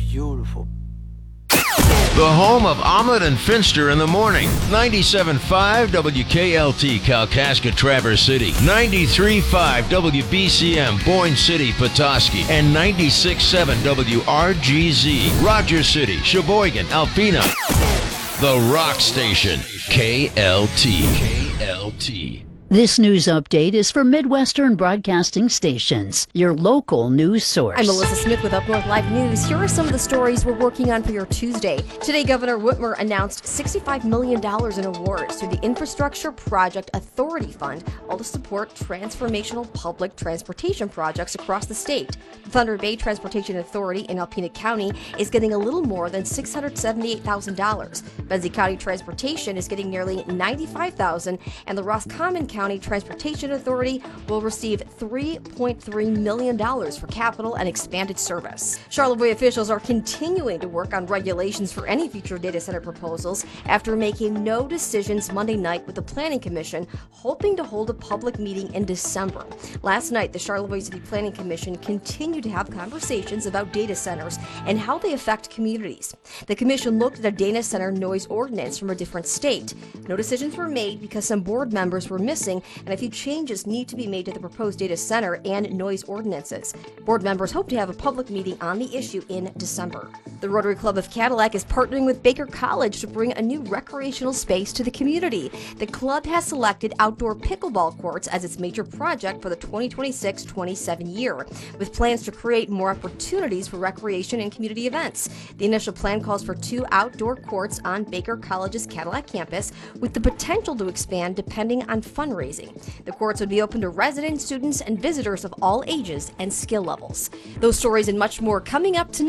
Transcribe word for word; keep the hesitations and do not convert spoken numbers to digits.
beautiful. The home of Omelet and Finster in the morning. ninety-seven point five W K L T Kalkaska Traverse City. ninety-three point five W B C M Boyne City Petoskey. And ninety-six point seven W R G Z Rogers City, Sheboygan, Alpena. The Rock Station. K L T. K L T. This news update is for Midwestern Broadcasting Stations, your local news source. I'm Melissa Smith with Up North Live News. Here are some of the stories we're working on for your Tuesday. Today, Governor Whitmer announced sixty-five million dollars in awards through the Infrastructure Project Authority Fund, all to support transformational public transportation projects across the state. Thunder Bay Transportation Authority in Alpena County is getting a little more than six hundred seventy-eight thousand dollars. Benzie County Transportation is getting nearly ninety-five thousand dollars, and the Roscommon County Transportation Authority will receive three point three million dollars for capital and expanded service. Charlevoix officials are continuing to work on regulations for any future data center proposals after making no decisions Monday night with the Planning Commission, hoping to hold a public meeting in December. Last night, the Charlevoix City Planning Commission continued to have conversations about data centers and how they affect communities. The commission looked at a data center noise ordinance from a different state. No decisions were made because some board members were missing and a few changes need to be made to the proposed data center and noise ordinances. Board members hope to have a public meeting on the issue in December. The Rotary Club of Cadillac is partnering with Baker College to bring a new recreational space to the community. The club has selected outdoor pickleball courts as its major project for the twenty twenty-six twenty-seven year, with plans to create more opportunities for recreation and community events. The initial plan calls for two outdoor courts on Baker College's Cadillac campus, with the potential to expand depending on fundraising. The courts would be open to residents, students, and visitors of all ages and skill levels. Those stories and much more coming up tonight.